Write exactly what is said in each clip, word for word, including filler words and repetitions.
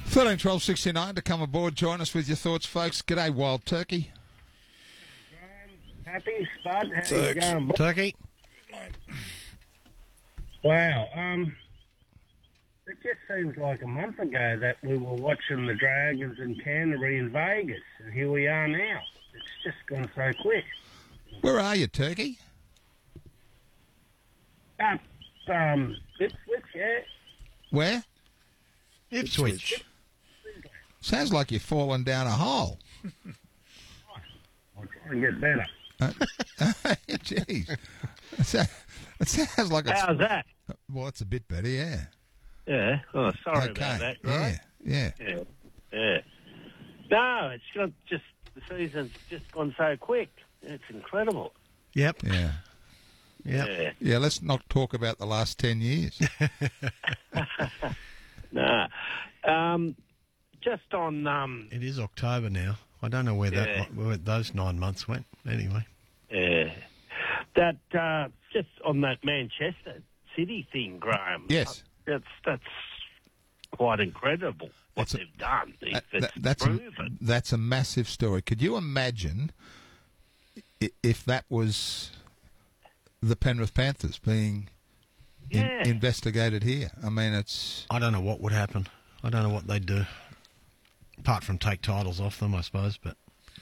thirteen twelve sixty-nine to come aboard. Join us with your thoughts, folks. G'day, Wild Turkey. Happy, Spud? How you going, boy? Turkey. Wow. Um, it just seems like a month ago that we were watching the Dragons in Canterbury and Vegas, and here we are now. It's just gone so quick. Where are you, Turkey? Up, um, Ipswich, yeah. Where? Ipswich. Sounds like you're falling down a hole. I'll try and get better. Uh, Jeez. It sounds, it sounds like it's... How's that? Well, it's a bit better, yeah. Yeah. Oh, sorry Okay. about that, right? Yeah, Yeah. Yeah. No, it's got just, the season's just gone so quick. It's incredible. Yep. yeah, yeah. Yep. Yeah. Yeah, let's not talk about the last ten years. No. Um, just on... Um, It is October now. I don't know where Yeah. that where those nine months went. Anyway. Yeah. That, uh, just on that Manchester City thing, Graham. Yes. That's, that's quite incredible what That's a- they've done. If That- it's that- that's, a, proven. that's a massive story. Could you imagine i- if that was the Penrith Panthers being in, Yeah. investigated here? I mean, it's... I don't know what would happen. I don't know what they'd do. Apart from take titles off them, I suppose, but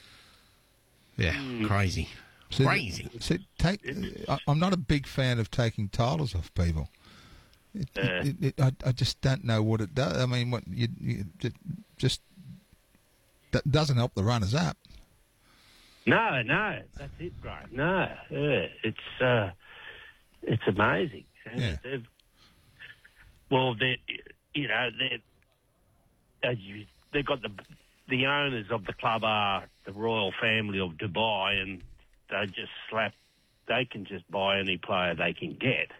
yeah, Hmm. crazy. See, Crazy. See, take, I, I'm not a big fan of taking titles off people. It, Uh. it, it, it, I, I just don't know what it does. I mean, what you, you it just that doesn't help the runners up. No, no, that's it, Graham. No, yeah, it's uh, it's amazing. Yeah. They've, well, they, you know, they you, they've got the the owners of the club are the royal family of Dubai, and they just slap. They can just buy any player they can get.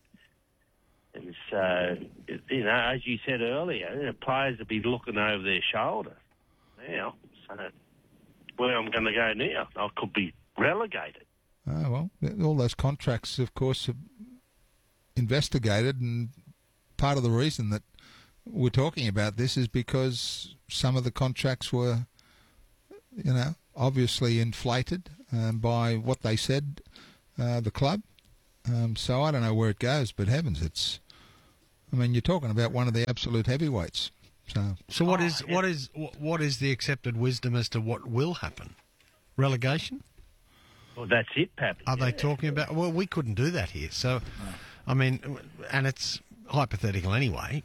And so, you know, as you said earlier, you know, players will be looking over their shoulder now. So, where I'm going to go now, I could be relegated. Oh, well, all those contracts, of course, are investigated, and part of the reason that we're talking about this is because some of the contracts were, you know, obviously inflated um, by what they said, uh, the club. Um, so I don't know where it goes, but heavens, it's... I mean, you're talking about one of the absolute heavyweights. So, So what Oh, is yeah. what is wh- what is the accepted wisdom as to what will happen? Relegation? Well, that's it, Pappy. Are yeah. they talking about? Well, we couldn't do that here. So, I mean, and it's hypothetical anyway.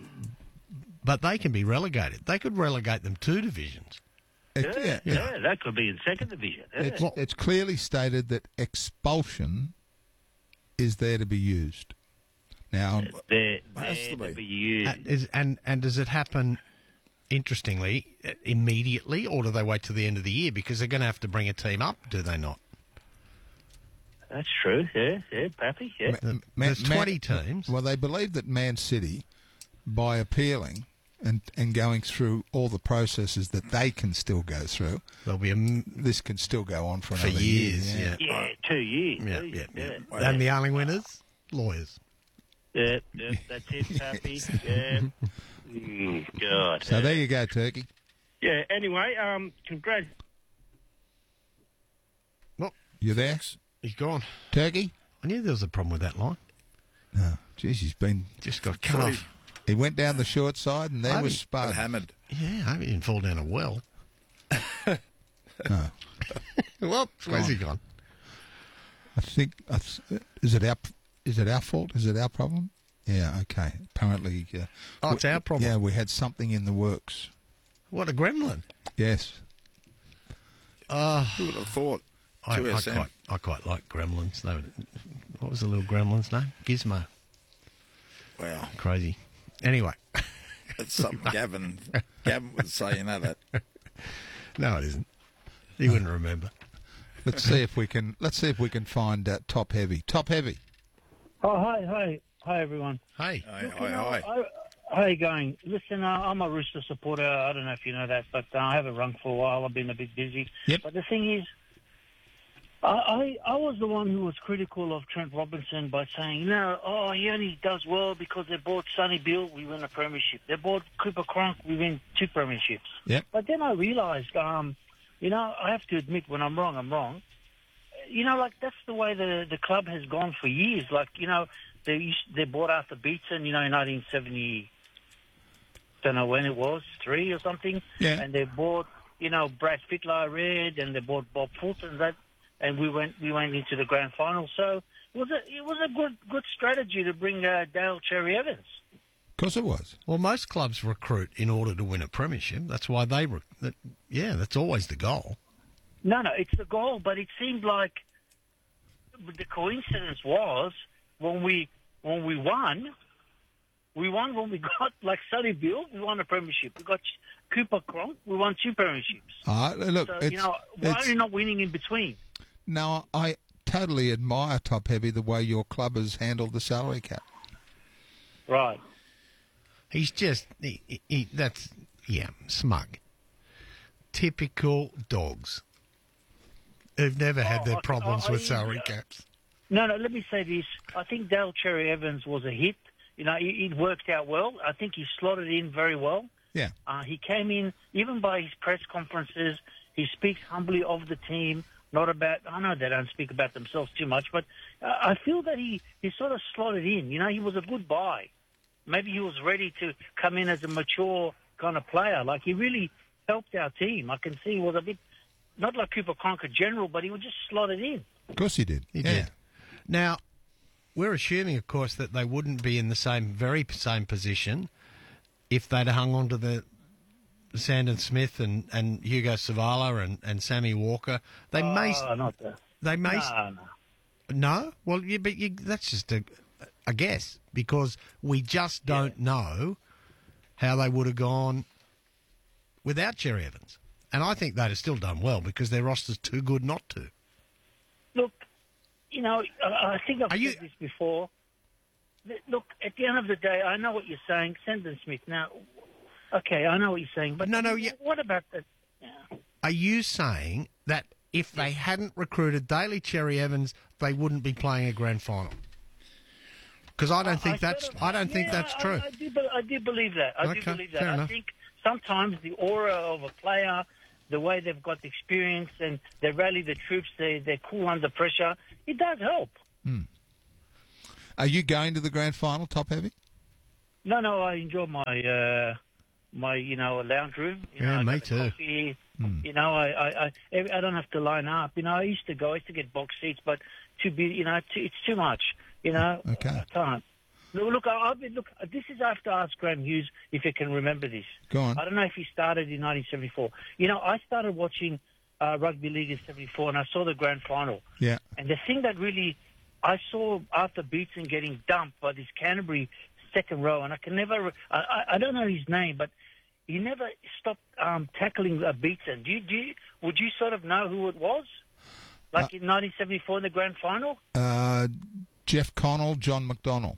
But they can be relegated. They could relegate them two divisions. it, Yeah, yeah, yeah, that could be in second division. Yeah. It's, it's clearly stated that expulsion is there to be used. Now, They're Has there to to be. be used. Uh, is, and and does it happen? Interestingly, uh, immediately, or do they wait till the end of the year? Because they're going to have to bring a team up, do they not? That's true. Yeah, yeah, Pappy. Yeah. Ma- The- Man- There's Man- twenty teams. Well, they believe that Man City, by appealing and, and going through all the processes that they can still go through, There'll be a m- this can still go on for for another years. year. Yeah. Yeah, two years. Yeah, two yeah, years, yeah. yeah. And the only winners, lawyers. Yeah, yeah, that's it, Pappy. Yeah. Mm, God. So there you go, Turkey. Yeah, anyway, um, congrats. You there, He's gone. Turkey? I knew there was a problem with that line. No. Jeez, he's been... Just got cut off. He went down the short side and there I was haven't- Got Spud. hammered. Yeah, I hope he didn't fall down a well. No. Well, where's he gone? I think... I th- Is it our... Is it our fault? Is it our problem? Yeah, okay. Apparently... Uh, Oh, it's our problem. Yeah, we had something in the works. What a gremlin. Yes. Uh, Who would have thought? I, two I, S M. quite, I quite like gremlins. They were, what was the little gremlin's name? Gizmo. Wow. Crazy. Anyway. That's something Gavin, Gavin would say, you know that. No, it isn't. He wouldn't remember. Let's see if we can... Let's see if we can find uh, Top Heavy. Top Heavy. Oh, hi, hi, hi, everyone. Hey. Hi, Look, hi, you know, hi. I, how you going? Listen, uh, I'm a Rooster supporter. I don't know if you know that, but uh, I haven't rung for a while. I've been a bit busy. Yep. But the thing is, I, I, I was the one who was critical of Trent Robinson by saying, you know, oh, he only does well because they bought Sonny Bill, we win a premiership. They bought Cooper Cronk, we win two premierships. Yep. But then I realised, um, you know, I have to admit when I'm wrong, I'm wrong. You know, like, that's the way the, the club has gone for years. Like, you know, they used, they bought Arthur Beetson, you know, in nineteen seventy, don't know when it was, three or something. Yeah. And they bought, you know, Brad Fittler, I read, and they bought Bob Fulton. That, and we went we went into the grand final. So it was a it was a good good strategy to bring uh, Dale Cherry Evans. Of course it was. Well, most clubs recruit in order to win a premiership. That's why they, rec- that, yeah, that's always the goal. No, no, it's the goal, but it seemed like the coincidence was when we when we won, we won when we got like Sonny Bill, we won a premiership. We got Cooper Cronk, we won two premierships. Uh, look, So, it's, you know, why it's, are you not winning in between? now, I totally admire Top Heavy the way your club has handled the salary cap. Right. He's just, he, he, he, that's, yeah, smug. Typical dogs who've never had Oh, their I- problems I- with I- salary caps. No, no, let me say this. I think Dale Cherry Evans was a hit. You know, it, it worked out well. I think he slotted in very well. Yeah. Uh, he came in, even by his press conferences, he speaks humbly of the team, not about, I know they don't speak about themselves too much, but uh, I feel that he, he sort of slotted in. You know, he was a good buy. Maybe he was ready to come in as a mature kind of player. Like, he really helped our team. I can see he was a bit, not like Cooper Cronk, a general, but he was just slotted in. Of course he did. He yeah. did. Now, we're assuming, of course, that they wouldn't be in the same, very same position if they'd hung on to the Sandon Smith and, and Hugo Savala and, and Sammy Walker. They Oh, may, not that. they may, No, no. no. Well, yeah, but you, that's just a, a guess because we just don't know how they would have gone without Cherry Evans. And I think they'd have still done well because their roster's too good not to. Look, you know, I, I think I've Are said you- this before. Look, at the end of the day, I know what you're saying, Sandon Smith. Now, okay, I know what you're saying, but No, no, yeah. what about the? Yeah. Are you saying that if they hadn't recruited Daly Cherry Evans, they wouldn't be playing a grand final? Because I don't think I that's sort of- I don't think yeah, that's I, true. I, do, be- I do believe that. I Okay, do believe that. fair I enough. think sometimes the aura of a player, the way they've got the experience, and they rally the troops, they they're cool under pressure. It does help. Are you going to the grand final, Top Heavy? No, no, I enjoy my uh, my you know lounge room. You Yeah, know, I me got the too. Coffee, You know, I, I I I don't have to line up. You know, I used to go, I used to get box seats, but to be, you know, too, it's too much. You know, Okay. I can't. Look, look, I- I've been, look. This is I have to ask Graham Hughes if he can remember this. Go on. I don't know if he started in nineteen seventy-four. You know, I started watching uh, rugby league in seventy-four, and I saw the grand final. Yeah. And the thing that really, I saw Arthur Beetson getting dumped by this Canterbury second row, and I can never, I, I, I don't know his name, but he never stopped um, tackling uh, Beetson. Do you, do you, would you sort of know who it was? Like in nineteen seventy-four in the grand final? Uh, Jeff Connell, John McDonnell.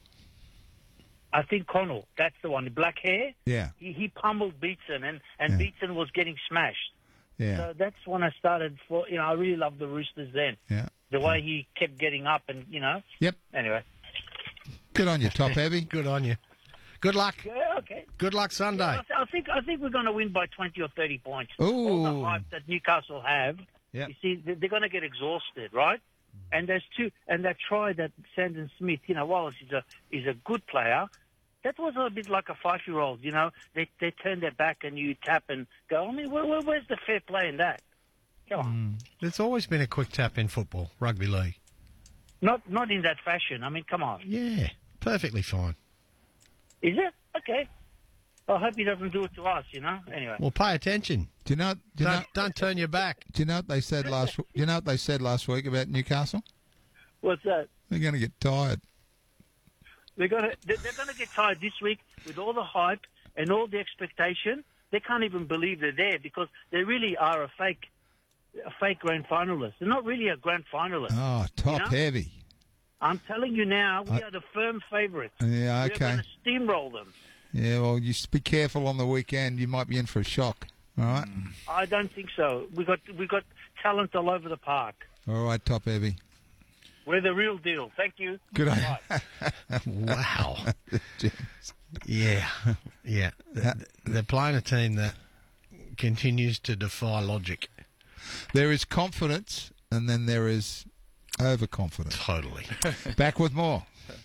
I think Connell, that's the one, the black hair. Yeah. He, he pummeled Beetson, and, and Yeah. Beetson was getting smashed. Yeah. So that's when I started, for, you know, I really loved the Roosters then. Yeah. The way he kept getting up and, you know. Yep. Anyway. Good on you, Top Heavy. Good on you. Good luck. Yeah, okay. Good luck Sunday. I, th- I think I think we're going to win by twenty or thirty points. All Ooh. the hype that Newcastle have, Yep. you see, they- they're going to get exhausted, right? And there's two, and that try that Sandon Smith, you know, while he's a he's a good player, that was a bit like a five-year-old, you know. They they turn their back and you tap and go. I mean, where, where, where's the fair play in that? Come on, There's always been a quick tap in football, rugby league. not not in that fashion. I mean, come on, Yeah, perfectly fine. is it okay? I hope he doesn't do it to us, you know. Anyway, Well, pay attention. Do you know? Do you know? Don't, don't turn your back. Do you know what they said last? Do you know what they said last week about Newcastle? what's that? They're going to get tired. They're gonna they're, they're gonna get tired this week with all the hype and all the expectation. They can't even believe they're there because they really are a fake a fake grand finalist. They're not really a grand finalist. Oh, Top You know? Heavy. I'm telling you now, we Uh, are the firm favourites. Yeah. We're Okay. going to steamroll them. Yeah. Well, you s- be careful on the weekend. You might be in for a shock. All right. I don't think so. We got we got talent all over the park. All right, Top Heavy. We're the real deal. Thank you. Good on Wow. Yeah, yeah. They're playing a team that continues to defy logic. There is confidence, and then there is overconfidence. Totally. Back with more.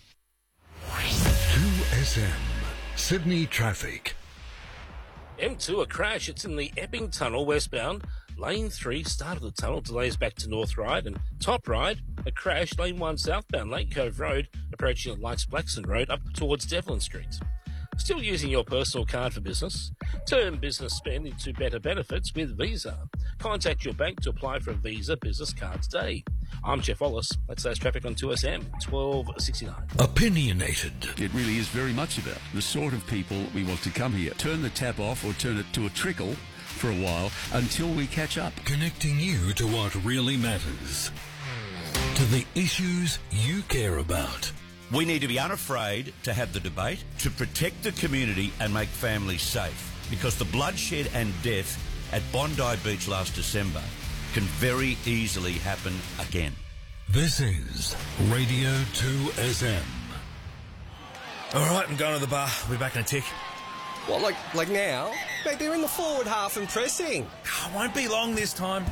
two S M, Sydney traffic. M two, a crash. It's in the Epping Tunnel westbound. Lane three, start of the tunnel, delays back to North Ryde. And Top Ryde, a crash. Lane one southbound, Lake Cove Road, approaching Lakes Blackson Road up towards Devlin Street. Still using your personal card for business? Turn business spend into better benefits with Visa. Contact your bank to apply for a Visa business card today. I'm Jeff Wallace. That's those traffic on two S M, twelve sixty-nine. Opinionated. It really is very much about the sort of people we want to come here. Turn the tap off or turn it to a trickle for a while until we catch up. Connecting you to what really matters. To the issues you care about. We need to be unafraid to have the debate, to protect the community and make families safe, because the bloodshed and death at Bondi Beach last December can very easily happen again. This is Radio two S M. All right, I'm going to the bar. We'll be back in a tick. What, like like now? Mate, they're in the forward half and pressing. Oh, won't be long this time.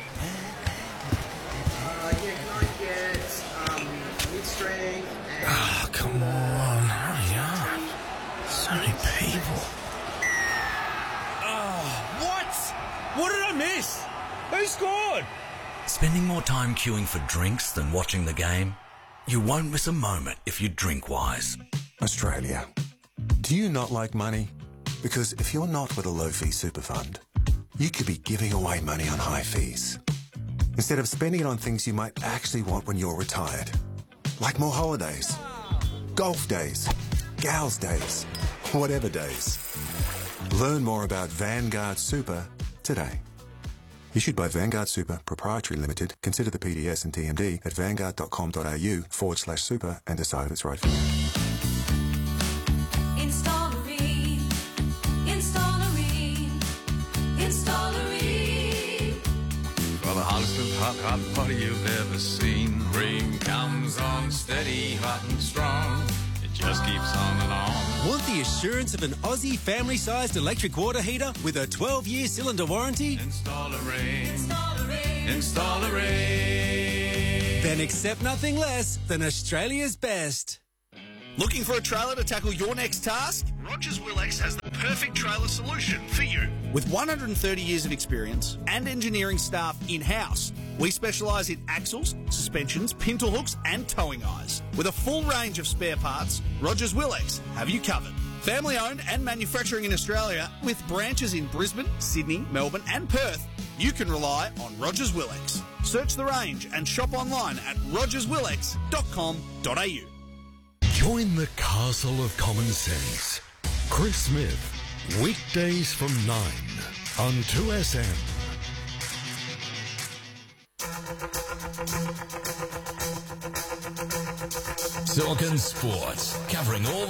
Uh, yeah, can I get um, mid-strength and... Oh, come on. Hurry up. So many people. Oh, what? What did I miss? Who scored? Spending more time queuing for drinks than watching the game? You won't miss a moment if you drink wise. Australia. Do you not like money? Because if you're not with a low-fee super fund, you could be giving away money on high fees, instead of spending it on things you might actually want when you're retired. Like more holidays, golf days, gals days, whatever days. Learn more about Vanguard Super today. Issued by Vanguard Super, Proprietary Limited. Consider the P D S and T M D at vanguard.com.au forward slash super and decide if it's right for you. Installery, Installery, Installery. For the hottest of hot, hot party you've ever seen. Rain comes on steady, hot and strong. It just keeps on and on. Want the assurance of an Aussie family-sized electric water heater with a twelve-year cylinder warranty? Installery, Installery, Installery. Then accept nothing less than Australia's best. Looking for a trailer to tackle your next task? Rogers Willex has the perfect trailer solution for you. With one hundred thirty years of experience and engineering staff in-house, we specialise in axles, suspensions, pintle hooks and towing eyes. With a full range of spare parts, Rogers Willex have you covered. Family owned and manufacturing in Australia with branches in Brisbane, Sydney, Melbourne and Perth, you can rely on Rogers Willex. Search the range and shop online at rogers willex dot com dot a u. Join the castle of common sense. Chris Smith, weekdays from nine on two S M. Talking sports, covering all